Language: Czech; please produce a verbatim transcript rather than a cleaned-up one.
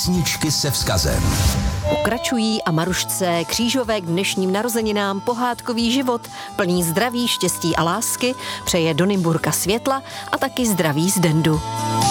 Písničky se vzkazem. Pokračují a Marušce Křížové k dnešním narozeninám pohádkový život, plný zdraví, štěstí a lásky, přeje do Nymburka světla a taky zdraví z Dendu.